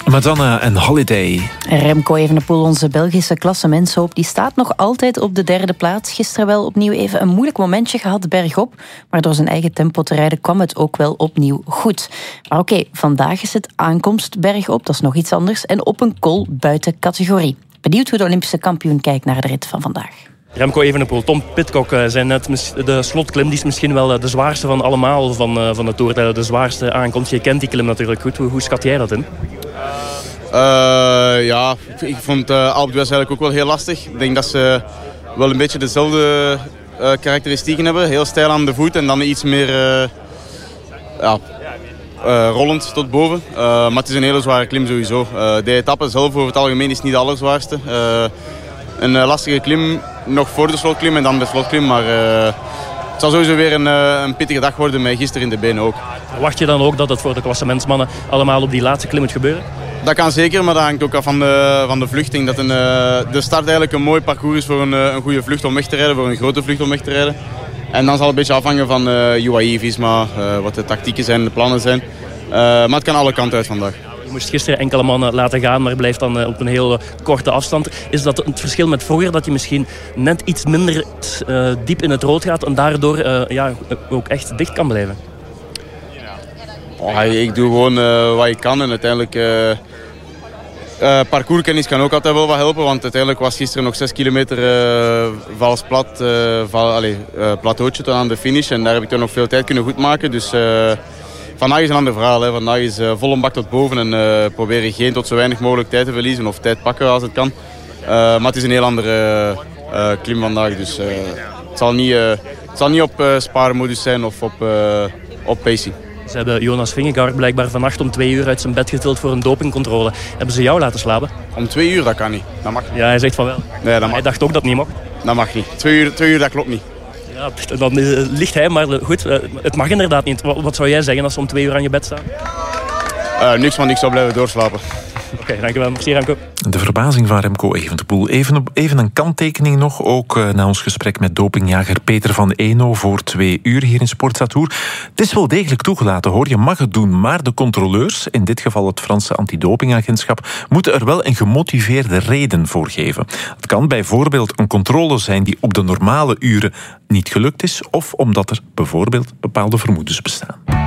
Madonna en Holiday. Remco Evenepoel, onze Belgische klassementshoop, die staat nog altijd op de 3e plaats. Gisteren wel opnieuw even een moeilijk momentje gehad bergop, maar door zijn eigen tempo te rijden kwam het ook wel opnieuw goed. Maar oké, vandaag is het aankomst bergop, dat is nog iets anders, en op een col buiten categorie. Benieuwd hoe de Olympische kampioen kijkt naar de rit van vandaag. Remco Evenepoel, Tom Pidcock zei net, de slotklim die is misschien wel de zwaarste van allemaal van de Tour. De zwaarste aankomst. Je kent die klim natuurlijk goed. Hoe schat jij dat in? Ja, ik vond Alpe d'Huez eigenlijk ook wel heel lastig. Ik denk dat ze wel een beetje dezelfde karakteristieken hebben. Heel steil aan de voet en dan iets meer rollend tot boven. Maar het is een hele zware klim sowieso. De etappe zelf over het algemeen is niet de allerzwaarste. Een lastige klim, nog voor de slotklim en dan de slotklim. Maar het zal sowieso weer een pittige dag worden met gisteren in de benen ook. Wacht je dan ook dat het voor de klassementsmannen allemaal op die laatste klim moet gebeuren? Dat kan zeker, maar dat hangt ook af van de vlucht. Ik denk dat de start eigenlijk een mooi parcours is voor een goede vlucht om weg te rijden, voor een grote vlucht om weg te rijden. En dan zal het een beetje afhangen van UAE, Visma, wat de tactieken zijn, de plannen zijn. Maar het kan alle kanten uit vandaag. Je moest gisteren enkele mannen laten gaan, maar blijft dan op een heel korte afstand. Is dat het verschil met vroeger, dat je misschien net iets minder diep in het rood gaat en daardoor ook echt dicht kan blijven? Ik doe gewoon wat ik kan en uiteindelijk... parcourskennis kan ook altijd wel wat helpen, want uiteindelijk was gisteren nog 6 kilometer vals plat, plateautje tot aan de finish. En daar heb ik toch nog veel tijd kunnen goedmaken. Dus vandaag is een ander verhaal. Hè. Vandaag is vol een bak tot boven en proberen geen tot zo weinig mogelijk tijd te verliezen of tijd pakken als het kan. Maar het is een heel andere klim vandaag, dus het zal niet op spaarmodus zijn of op pacing. Ze hebben Jonas Vingegaard blijkbaar vannacht om 2 uur uit zijn bed getild voor een dopingcontrole. Hebben ze jou laten slapen? Om 2 uur, dat kan niet. Dat mag niet. Ja, hij zegt van wel. Nee, dat mag. Hij dacht ook dat het niet mocht. Dat mag niet. 2 uur, dat klopt niet. Ja, dan ligt hij, maar goed, het mag inderdaad niet. Wat zou jij zeggen als ze om 2 uur aan je bed staan? Niks, want ik zou blijven doorslapen. Oké, dankjewel. Merci, Remco. De verbazing van Remco Evenepoel. Even een kanttekening nog, ook na ons gesprek met dopingjager Peter van Eno voor 2 uur hier in Sportza-Tour. Het is wel degelijk toegelaten, hoor. Je mag het doen, maar de controleurs, in dit geval het Franse antidopingagentschap, moeten er wel een gemotiveerde reden voor geven. Het kan bijvoorbeeld een controle zijn die op de normale uren niet gelukt is, of omdat er bijvoorbeeld bepaalde vermoedens bestaan.